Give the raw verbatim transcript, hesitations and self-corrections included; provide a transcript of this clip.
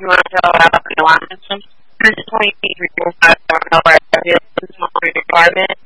Toronto, Alabama. This is twenty-three, I don't know where I feel. This is my apartment.